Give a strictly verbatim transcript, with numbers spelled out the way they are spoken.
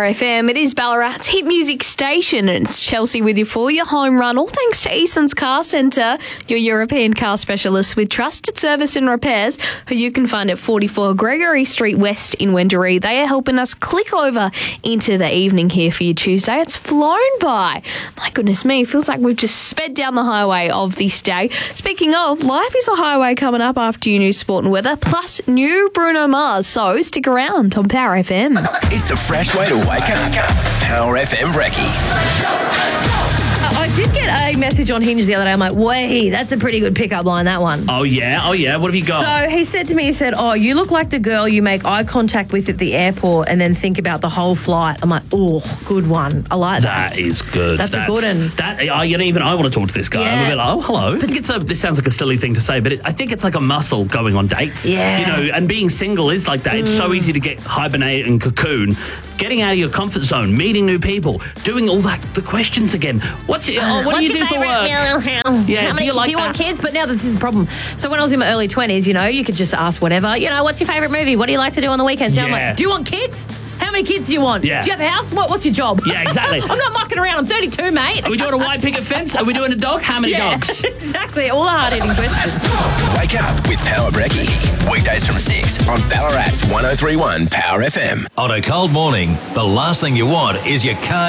F M. It is Ballarat's hit music station, and it's Chelsea with you for your home run. All thanks to Eason's Car Centre, your European car specialist with trusted service and repairs, who you can find at forty-four Gregory Street West in Wendouree. They are helping us click over into the evening here for you Tuesday. It's flown by. My goodness me, feels like we've just sped down the highway of this day. Speaking of, life is a highway coming up after your new sport and weather, plus new Bruno Mars. So stick around on Power F M. It's the fresh way to wake up. Power F M Brekkie. I did get a message on Hinge the other day. I'm like, wait, that's a pretty good pickup line, that one. Oh, yeah? Oh, yeah? What have you got? So he said to me, he said, oh, you look like the girl you make eye contact with at the airport and then think about the whole flight. I'm like, oh, good one. I like that. That is good. That's, That's a good one. That, I, you know, even I want to talk to this guy. Yeah. I'm a bit like, oh, hello. I think it's a, this sounds like a silly thing to say, but it, I think it's like a muscle going on dates. Yeah. You know, and being single is like that. Mm. It's so easy to get hibernate and cocoon. Getting out of your comfort zone, meeting new people, doing all that, the questions again. What's your, oh, what What's do you your do for favourite work? meal? Yeah, How do many, you like do you that? want kids? But now this is a problem. So when I was in my early twenties, you know, you could just ask whatever. You know, what's your favourite movie? What do you like to do on the weekends? Now I'm Yeah. like, do you want kids? How many kids do you want? Yeah. Do you have a house? What, what's your job? Yeah, exactly. I'm not mucking around. I'm thirty-two, mate. Are we doing a white picket fence? Are we doing a dog? How many yeah, dogs? exactly. All the hard-hitting questions. Wake up with Power Brekkie. Weekdays from six on Ballarat's one oh three point one Power F M. On a cold morning, the last thing you want is your car